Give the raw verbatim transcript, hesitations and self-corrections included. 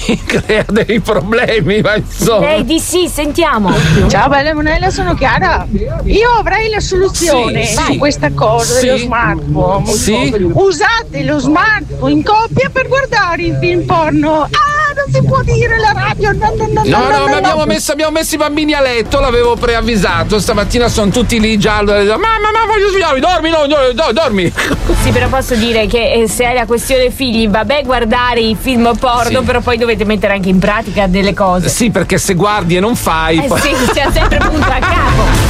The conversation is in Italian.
crea dei problemi, ma insomma. Lei di sì, sentiamo. Ciao bella Emanuela, sono Chiara. Io avrei la soluzione Sì, su sì. questa cosa Sì. dello smartphone. Sì. Usate lo smartphone in coppia per guardare il film porno. Ah, non si può dire la radio. No, no, no, No, no, no, no, ma no. abbiamo messo, abbiamo messo i bambini a letto, l'avevo preavvisato. Stamattina sono tutti lì già. Mamma, mamma, voglio svegliarmi, dormi, no, no, no, dormi. Sì, però posso dire che eh, se hai la questione figli, vabbè guardare i film porno, Sì. però poi dovete mettere anche in pratica delle cose. Sì, perché se guardi e non fai. Eh poi... sì, c'è sempre punto a capo.